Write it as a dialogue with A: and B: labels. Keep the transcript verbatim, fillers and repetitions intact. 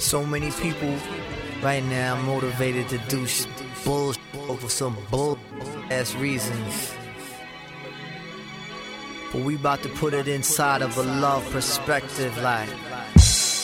A: So many people right now motivated to do sh- bullshit over some bull ass reasons. But we about to put it inside of a love perspective, like